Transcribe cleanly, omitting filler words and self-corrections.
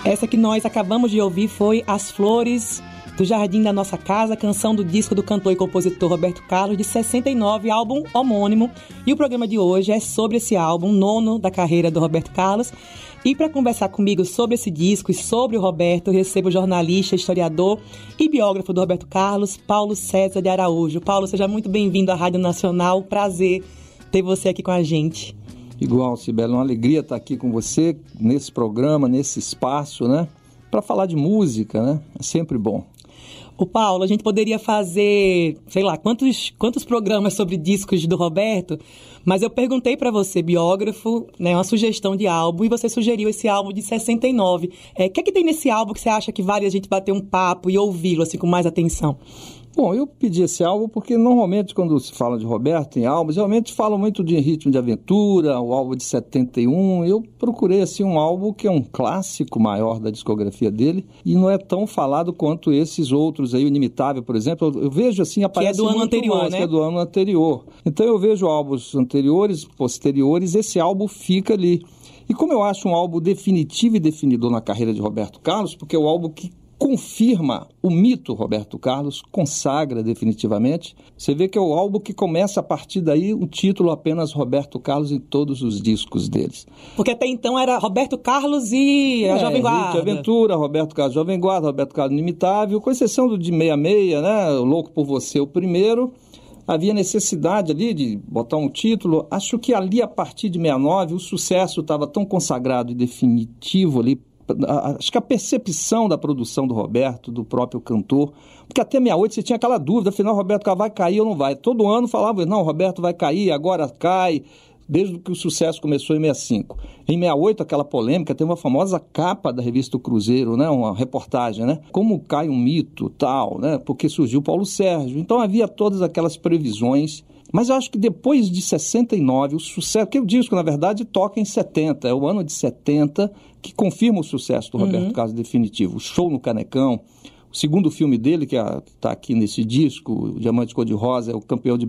Essa que nós acabamos de ouvir foi As Flores do Jardim da Nossa Casa, canção do disco do cantor e compositor Roberto Carlos, de 69, álbum homônimo. E o programa de hoje é sobre esse álbum, nono da carreira do Roberto Carlos. E para conversar comigo sobre esse disco e sobre o Roberto, eu recebo o jornalista, historiador e biógrafo do Roberto Carlos, Paulo César de Araújo. Paulo, seja muito bem-vindo à Rádio Nacional. Prazer ter você aqui com a gente. Igual, Cibele, uma alegria estar aqui com você nesse programa, nesse espaço, né? Para falar de música, né? É sempre bom. O Paulo, a gente poderia fazer, sei lá, quantos programas sobre discos do Roberto, mas eu perguntei para você, biógrafo, né, uma sugestão de álbum, e você sugeriu esse álbum de 69. O que é que tem nesse álbum que você acha que vale a gente bater um papo e ouvi-lo assim com mais atenção? Bom, eu pedi esse álbum porque normalmente quando se fala de Roberto em álbuns, realmente falam muito de Ritmo de Aventura, o álbum de 71. Eu procurei assim um álbum que é um clássico maior da discografia dele e não é tão falado quanto esses outros aí, o Inimitável, por exemplo. Eu vejo assim, aparece que é do ano anterior, mais, né? Que é do ano anterior. Então eu vejo álbuns anteriores, posteriores, esse álbum fica ali. E como eu acho um álbum definitivo e definidor na carreira de Roberto Carlos, porque é o álbum que confirma o mito Roberto Carlos, consagra definitivamente. Você vê que é o álbum que começa a partir daí o título apenas Roberto Carlos em todos os discos deles. Porque até então era Roberto Carlos e a Jovem Guarda. De Aventura, Roberto Carlos Jovem Guarda, Roberto Carlos Inimitável, com exceção do de 66, né? Louco por Você, o primeiro. Havia necessidade ali de botar um título. Acho que ali, a partir de 69, o sucesso estava tão consagrado e definitivo ali. Acho que a percepção da produção do Roberto, do próprio cantor, porque até 68 você tinha aquela dúvida, afinal, o Roberto vai cair ou não vai? Todo ano falava, não, o Roberto vai cair, agora cai, desde que o sucesso começou em 65. Em 68, aquela polêmica, tem uma famosa capa da revista O Cruzeiro, né? Uma reportagem, né? Como cai um mito, tal, né? Porque surgiu Paulo Sérgio. Então havia todas aquelas previsões. Mas eu acho que depois de 69, o sucesso, que o disco, na verdade, toca em 70, é o ano de 70 que confirma o sucesso do Roberto Carlos definitivo. O Show no Canecão, o segundo filme dele, que está aqui nesse disco, o Diamante Cor-de-Rosa, é o campeão de